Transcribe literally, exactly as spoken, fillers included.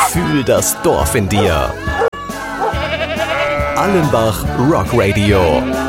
Fühl das Dorf in dir. Allenbach Rock Radio.